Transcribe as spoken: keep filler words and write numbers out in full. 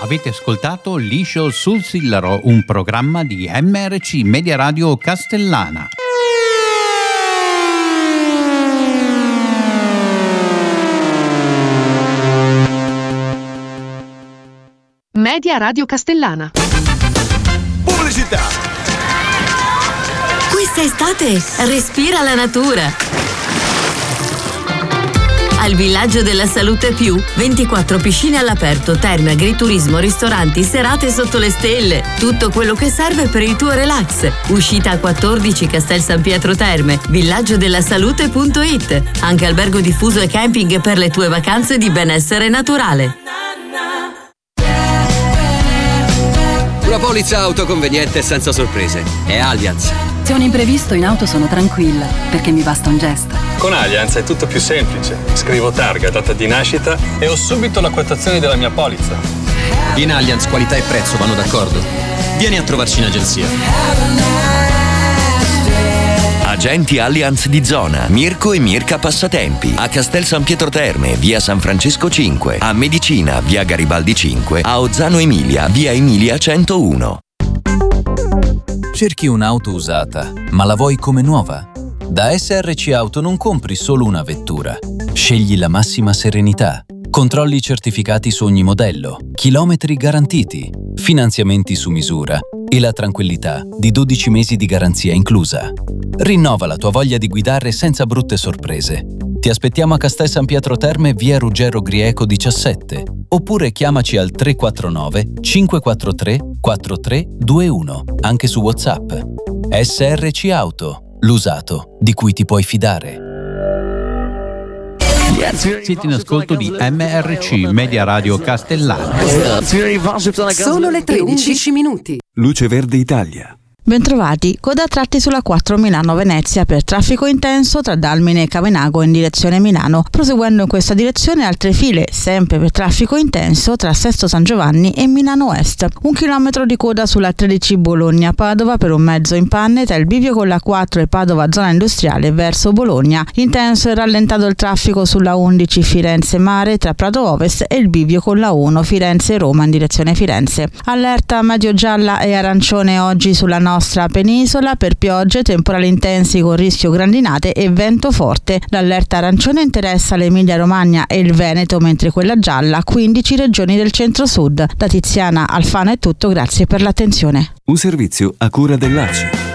Avete ascoltato Liscio sul Sillaro, un programma di M R C Media Radio Castellana. Media Radio Castellana. Pubblicità. Questa estate respira la natura. Al Villaggio della Salute Più, ventiquattro piscine all'aperto, terme, agriturismo, ristoranti, serate sotto le stelle. Tutto quello che serve per il tuo relax. Uscita a quattordici Castel San Pietro Terme, villaggio della salute punto it. Anche albergo diffuso e camping per le tue vacanze di benessere naturale. Una polizza auto conveniente e senza sorprese. È Allianz. Se ho un imprevisto in auto sono tranquilla, perché mi basta un gesto. Con Allianz è tutto più semplice. Scrivo targa, data di nascita e ho subito la quotazione della mia polizza. In Allianz qualità e prezzo vanno d'accordo. Vieni a trovarci in agenzia. Agenti Allianz di zona, Mirko e Mirka Passatempi, a Castel San Pietro Terme, via San Francesco cinque, a Medicina, via Garibaldi cinque, a Ozzano Emilia, via Emilia centouno. Cerchi un'auto usata, ma la vuoi come nuova? Da S R C Auto non compri solo una vettura. Scegli la massima serenità. Controlli certificati su ogni modello, chilometri garantiti, finanziamenti su misura e la tranquillità di dodici mesi di garanzia inclusa. Rinnova la tua voglia di guidare senza brutte sorprese. Ti aspettiamo a Castel San Pietro Terme, via Ruggero Grieco diciassette, oppure chiamaci al tre quattro nove cinque quattro tre quattro tre due uno, anche su WhatsApp. S R C Auto, l'usato di cui ti puoi fidare. Siete in ascolto di M R C Media Radio Castellana. Sono le tredici, undici minuti. Luce Verde Italia. Bentrovati, coda a tratti sulla quattro Milano-Venezia per traffico intenso tra Dalmine e Cavenago in direzione Milano. Proseguendo in questa direzione altre file, sempre per traffico intenso, tra Sesto San Giovanni e Milano Est. Un chilometro di coda sulla tredici Bologna-Padova per un mezzo in panne tra il bivio con la quattro e Padova zona industriale verso Bologna. Intenso e rallentato il traffico sulla undici Firenze-Mare tra Prato Ovest e il bivio con la uno Firenze-Roma in direzione Firenze. Allerta medio gialla e arancione oggi sulla nostra nostra penisola per piogge, temporali intensi con rischio grandinate e vento forte. L'allerta arancione interessa l'Emilia Romagna e il Veneto, mentre quella gialla quindici regioni del centro-sud. Da Tiziana Alfano è tutto, grazie per l'attenzione. Un servizio a cura dell'A C I.